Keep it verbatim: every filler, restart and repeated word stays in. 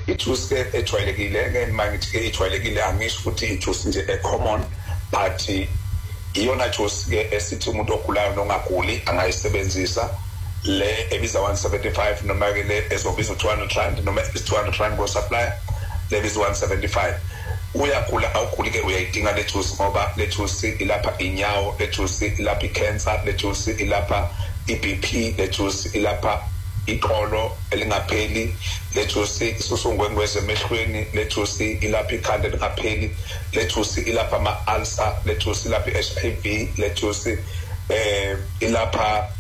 ijuice ke ejwayelekile ke mangithi ke ejwayelekile angisho ukuthi ijuice nje e common but iyona juice ke esithi umuntu ogulayo nongaguli angayisebenzisa le ebiza one seventy-five noma ke le ezobiza two hundred rand noma two hundred rand go supply le biza one seventy-five uyagula awuguli ke uyayidinga le juice ngoba le juice ilapha inyawo le juice ilapha icancer le juice ilapha i-B P le juice ilapha iqolo elingapheli le juice isusungwengweze emehlweni le juice ilapha ikhanda elingapheli le juice ilapha ama ulcer le juice ilapha i-H I V le juice eh ilapha